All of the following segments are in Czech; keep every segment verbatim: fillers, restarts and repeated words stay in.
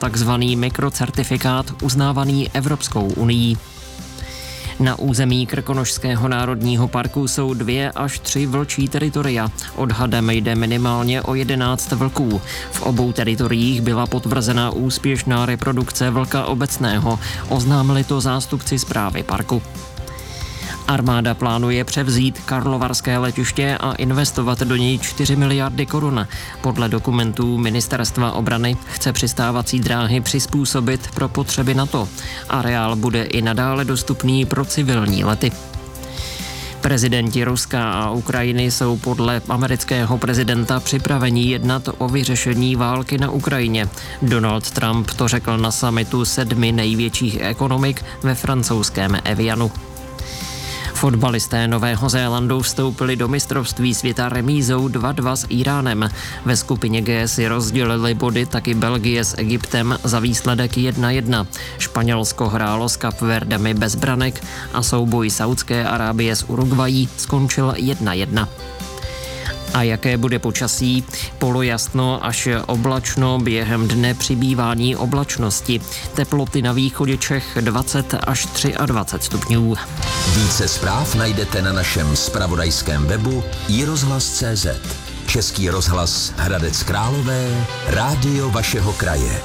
takzvaný mikrocertifikát uznávaný Evropskou unií. Na území Krkonošského národního parku jsou dvě až tři vlčí teritoria. Odhadem jde minimálně o jedenáct vlků. V obou teritoriích byla potvrzena úspěšná reprodukce vlka obecného, oznámili to zástupci správy parku. Armáda plánuje převzít karlovarské letiště a investovat do něj čtyři miliardy korun. Podle dokumentů Ministerstva obrany chce přistávací dráhy přizpůsobit pro potřeby NATO. Areál bude i nadále dostupný pro civilní lety. Prezidenti Ruska a Ukrajiny jsou podle amerického prezidenta připraveni jednat o vyřešení války na Ukrajině. Donald Trump to řekl na summitu sedmi největších ekonomik ve francouzském Evianu. Fotbalisté Nového Zélandu vstoupili do mistrovství světa remízou dva dva s Íránem. Ve skupině G si rozdělili body taky Belgie s Egyptem za výsledek jedna jedna. Španělsko hrálo s Kapverdemi bez branek a souboj Saúdské Arábie s Uruguayí skončil jedna jedna. A jaké bude počasí? Polojasno až oblačno, během dne přibývání oblačnosti. Teploty na východě Čech dvacet až dvacet tři stupňů. Více zpráv najdete na našem zpravodajském webu i rozhlas tečka cé zet. Český rozhlas Hradec Králové, rádio vašeho kraje.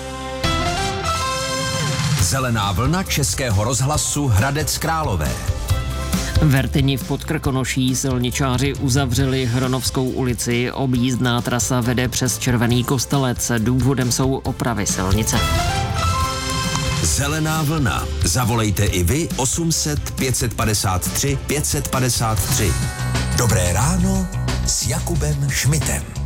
Zelená vlna Českého rozhlasu Hradec Králové. Vertyni v Podkrkonoší silničáři uzavřeli Hronovskou ulici. Objízdná trasa vede přes Červený Kostelec. Důvodem jsou opravy silnice. Zelená vlna. Zavolejte i vy osm set pět padesát tři pět padesát tři. Dobré ráno s Jakubem Šmitem.